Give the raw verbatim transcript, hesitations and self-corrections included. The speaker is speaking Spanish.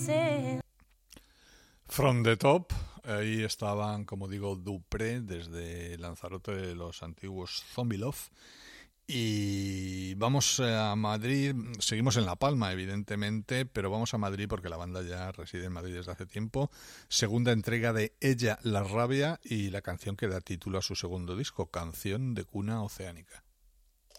From the Top, ahí estaban, como digo, Dupré desde Lanzarote de los antiguos Zombie Love. Y vamos a Madrid, seguimos en La Palma evidentemente, pero vamos a Madrid porque la banda ya reside en Madrid desde hace tiempo. Segunda entrega de Ella, la rabia, y la canción que da título a su segundo disco, Canción de cuna oceánica.